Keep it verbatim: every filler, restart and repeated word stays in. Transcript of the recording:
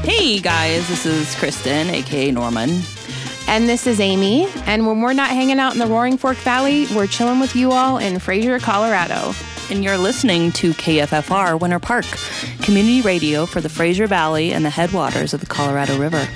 Hey guys, this is Kristen, aka Norman. And this is Amy. And when we're not hanging out in the Roaring Fork Valley, we're chilling with you all in Fraser, Colorado. And you're listening to K F F R Winter Park, community radio for the Fraser Valley and the headwaters of the Colorado River.